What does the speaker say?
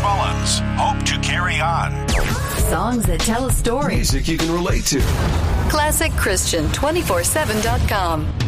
Mullins. Hope to carry on. Songs that tell a story. Music you can relate to. ClassicChristian247.com.